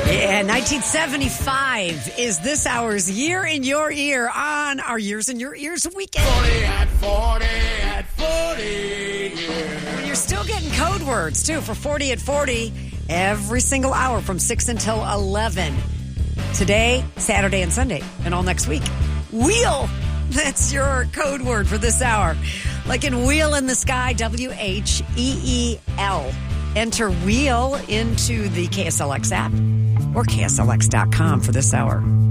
Yeah, 1975 is this hour's Year in Your Ear on our Years in Your Ears weekend. 40 at 40, yeah. You're still getting code words, too, for 40 at 40 every single hour from 6 until 11. Today, Saturday, and Sunday, and all next week. Wheel! That's your code word for this hour. Like in Wheel in the Sky, WHEEL. Enter Wheel into the KSLX app or KSLX.com for this hour.